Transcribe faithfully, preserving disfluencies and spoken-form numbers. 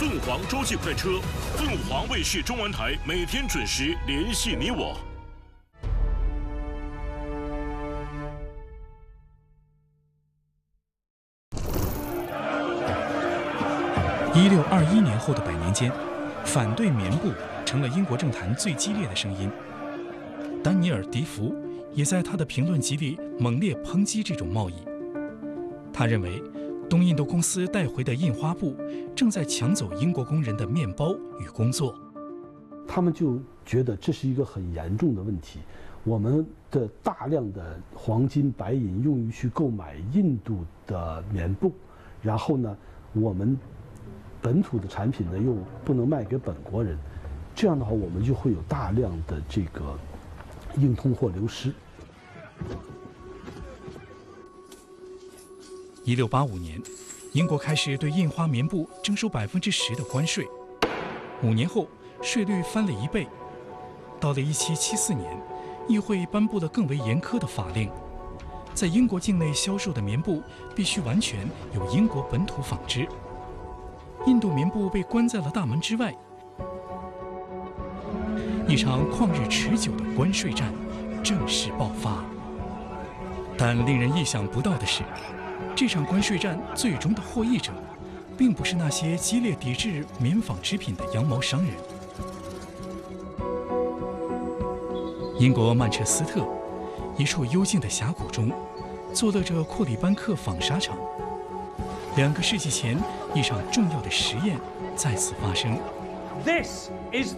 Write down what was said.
凤凰洲际快车，凤凰卫视中文台每天准时联系你我。 一六二一年后的百年间，反对棉布成了英国政坛最激烈的声音。丹尼尔·迪福也在他的评论集里猛烈抨击这种贸易。他认为，东印度公司带回的印花布正在抢走英国工人的面包与工作。 他们就觉得这是一个很严重的问题。我们的大量的黄金、白银用于去购买印度的棉布，然后呢，我们本土的产品呢又不能卖给本国人，这样的话我们就会有大量的这个硬通货流失。 一六八五年，英国开始对印花棉布征收百分之十的关税，五年后税率翻了一倍。到了一七七四年，议会颁布了更为严苛的法令，在英国境内销售的棉布必须完全由英国本土纺织。印度棉布被关在了大门之外，一场旷日持久的关税战正式爆发。但令人意想不到的是，这场关税战最终的获益者，并不是那些激烈抵制棉纺织品的羊毛商人。英国曼彻斯特一处幽静的峡谷中，坐落着库里班克纺纱厂。两个世纪前，一场重要的实验在此发生。 This is